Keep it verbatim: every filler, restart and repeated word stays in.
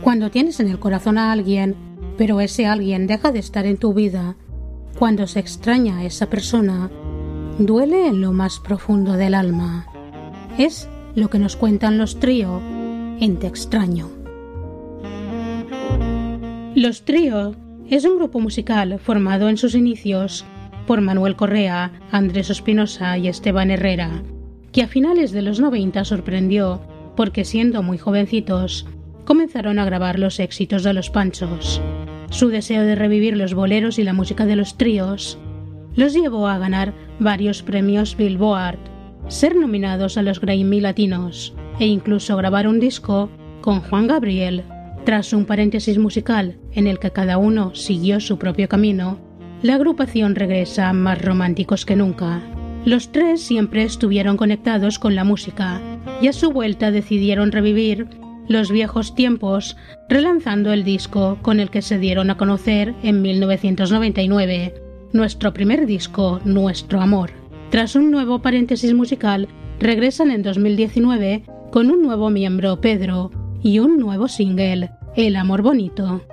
Cuando tienes en el corazón a alguien, pero ese alguien deja de estar en tu vida, cuando se extraña a esa persona, duele en lo más profundo del alma. Es lo que nos cuentan los Trío en Te extraño. Los Trío es un grupo musical formado en sus inicios por Manuel Correa, Andrés Espinosa y Esteban Herrera, que a finales de los noventa sorprendió porque, siendo muy jovencitos, comenzaron a grabar los éxitos de los Panchos. Su deseo de revivir los boleros y la música de los tríos los llevó a ganar varios premios Billboard, ser nominados a los Grammy Latinos e incluso grabar un disco con Juan Gabriel. Tras un paréntesis musical en el que cada uno siguió su propio camino, la agrupación regresa más románticos que nunca. Los tres siempre estuvieron conectados con la música y a su vuelta decidieron revivir los viejos tiempos, relanzando el disco con el que se dieron a conocer en mil novecientos noventa y nueve, nuestro primer disco, Nuestro Amor. Tras un nuevo paréntesis musical, regresan en dos mil diecinueve con un nuevo miembro, Pedro, y un nuevo single, El Amor Bonito.